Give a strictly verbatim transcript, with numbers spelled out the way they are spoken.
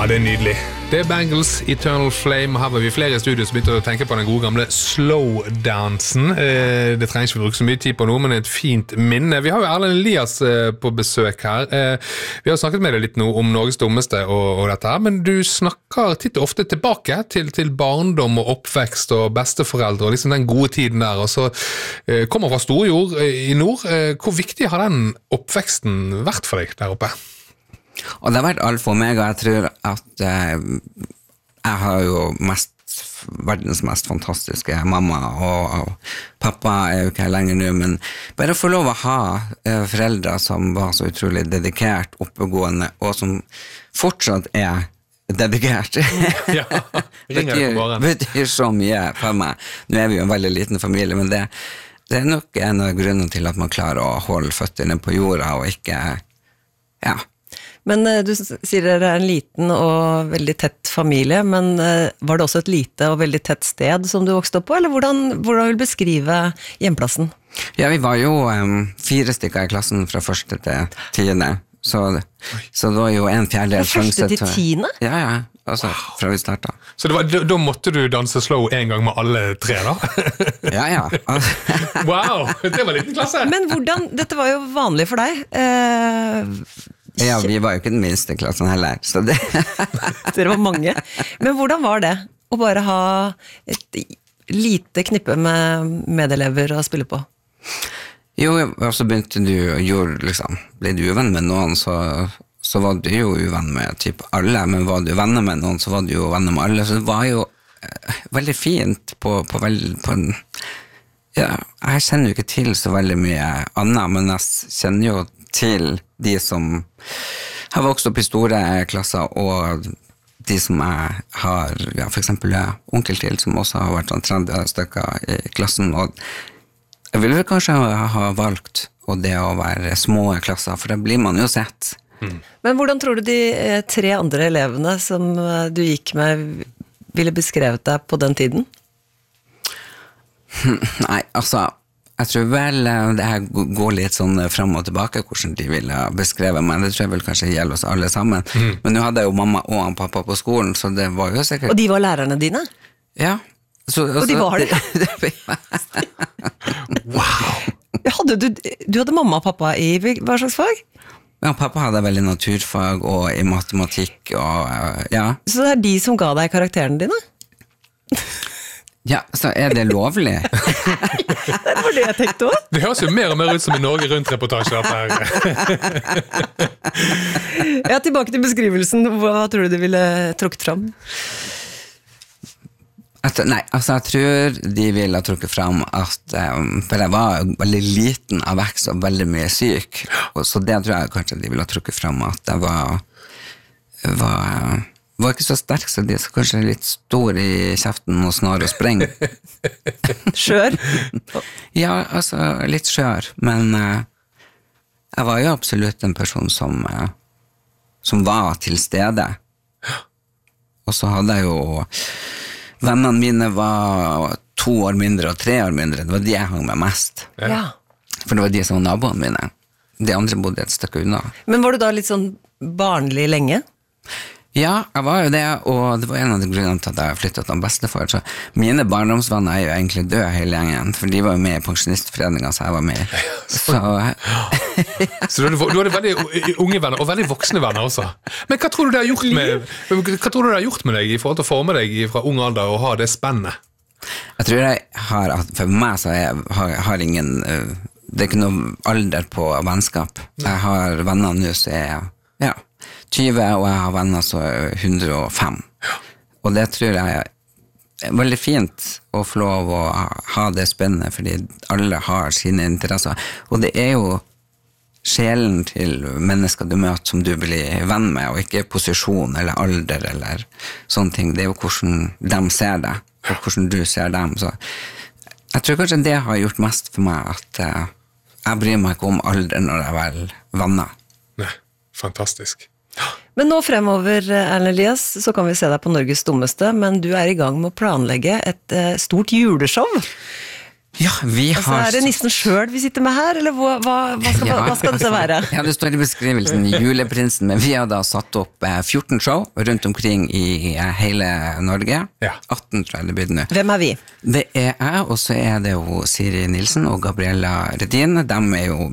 Ja, det er nydelig. Det er Bangles, Eternal Flame. Her var vi flere i studio som begynte å tenke på den gode gamle slow-dansen. Eh, det trenger ikke vi bruke så mye tid på nå, men det er et fint minne. Vi har jo Erlend Elias eh, på besøk her. Eh, vi har snakket med deg litt nå om Norges dummeste og, og dette her, men du snakker titt og ofte tilbake til, til barndom og oppvekst og besteforeldre og liksom den gode tiden der, og så eh, kommer fra Storjord eh, i nord. Eh, hvor viktig har den oppveksten vært for deg der oppe? Og det har vært alt for meg, og jeg tror at eh, jeg har jo mest, verdens mest fantastiske mamma, og, og pappa er jo ikke her lenger nå, men bare få lov å ha eh, foreldre som var så utrolig dedikert, oppegående, og som fortsatt er dedikert. Ja, ringer det på morgenen. Det betyr så mye for meg. Nå er vi jo en veldig liten familie, men det, det er nok en av grunnene til at man klarer å holde føttene på jorda, og ikke, ja, Men uh, du sier dere er en liten og veldig tett familie, men uh, var det også et lite og veldig tett sted som du vokste opp på, eller hvordan, hvordan vil du beskrive hjemplassen? Ja, vi var jo um, fire stykker i klassen fra første til tiende, så, så det var jo en fjerdedel Fra første til tiende? Ja, ja, altså fra vi startet. Så det var, da, da måtte du danse slow en gang med alle tre da? Ja, ja. Wow, det var en liten klasse! Men hvordan, dette var jo vanlig for deg, uh, Ja, vi var jo ikke den minste klassen heller, så det... Dere var mange. Men hvordan var det å bare ha et lite knippe med medelever å spille på? Jo, og så begynte du å gjøre, liksom, ble du uvenn med noen, så, så var du jo uvenn med typ alle, men var du venner med noen, så var du jo venner med alle, så det var jo eh, veldig fint på, på, veld, på en... Ja, jeg kjenner jo ikke til så veldig mye annet, men jeg kjenner jo til de som har vokst opp i store klasser, og de som jeg har, ja, for eksempel ja, onkel til, som også har vært sånn tretti stykker i klassen, og jeg ville vel kanskje ha valgt og det å være små klasser, for da blir man jo sett. Mm. Men hvordan tror du de tre andre elevene som du gikk med ville beskrevet deg på den tiden? Nei, altså jeg tror vel det her går litt sånn frem og tilbake hvordan de ville beskreve meg, det tror jeg vel kanskje gjelder oss alle sammen, mm. men nå hadde jeg jo mamma og pappa på skolen, så det var jo sikkert... Og de var lærerne dine? Ja. Så, og de var det? Wow! Hadde du, du hadde mamma og pappa i hva slags fag? Ja, pappa hadde veldig naturfag og i matematikk, og ja. Så det er de som ga deg karakterene dine? Ja, så er det lovlig? Det var det jeg tenkte også. Det høres jo mer og mer ut som i Norge Rundt-reportasjer. Ja, tilbake til beskrivelsen. Hva tror du de ville trukket fram? At, nei, altså jeg tror de ville ha trukket fram at um, for jeg var veldig liten av vekst og veldig mye syk, og så det tror jeg kanskje de ville ha trukket fram at jeg var var var ikke så sterk, så de er kanskje litt stor i kjeften og snar og spreng. Skjør? Ja, altså litt skjør, men uh, jeg var jo absolutt en person som, uh, som var til stede. Og så hadde jeg jo, vennene mine var to år mindre og tre år mindre, det var de jeg hang med mest. Ja. For det var de som var naboene mine. De andre bodde et stykke unna. Men var du da litt sånn barnlig lenge? Ja, jeg var jo det, og det var en av de grunnene til at jeg flyttet til bestefar, så mine barndomsvenner er jo egentlig døde hele gjengen, for de var jo med i pensjonistforeningen, så jeg var med. Så, så du, du hadde veldig unge venner, og veldig voksne venner også. Men hva tror du det har gjort med, hva tror du det har gjort med deg i forhold til å forme deg fra ung alder og ha det spennet? Jeg tror jeg har, for meg så jeg har, har ingen, det er ikke noe alder på vennskap. Jeg har venner nå, så jeg, ja, tyve, og jeg har venner så hundre og fem. Og det tror jeg er veldig fint å få lov å ha det spennende, fordi alle har sine interesser. Og det er jo sjelen til mennesker du møter som du blir venn med, og ikke posisjon eller alder eller sånne ting. Det er jo hvordan de ser deg, og hvordan du ser dem. Så jeg tror kanskje det har gjort mest for meg, at jeg bryr meg ikke om alder når jeg vel venner. Nei, fantastisk. Men nå fremover, Erlend Elias, så kan vi se deg på Norges dummeste, men du er i gang med å planlegge et uh, stort juleshow. Ja, vi Altså, har... er det nissen selv vi sitter med her, eller hva, hva, hva, skal, Ja. hva skal dette være? Ja, det står i beskrivelsen Juleprinsen, men vi har da satt opp eh, fjorten show rundt omkring i eh, hele Norge. Ja. atten tror jeg det blir nå. Hvem er vi? Det er jeg, og så er det jo Siri Nilsen og Gabriella Redin. De er jo